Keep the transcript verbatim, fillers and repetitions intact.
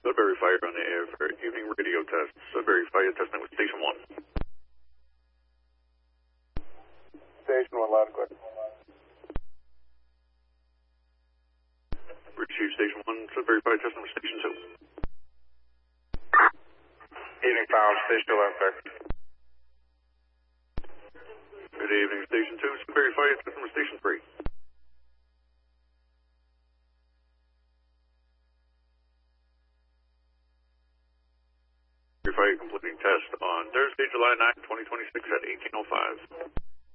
Sudbury Fire on the air for evening radio test. Sudbury Fire testing with Station one. Station one, loud and clear. Receive Station one, Sudbury Fire testing with Station two. Evening, Pound, Station two, sir. Good evening, Station two, Sudbury Fire testing with Station three. Fire completing test on Thursday, July ninth, twenty twenty-six at eighteen oh five.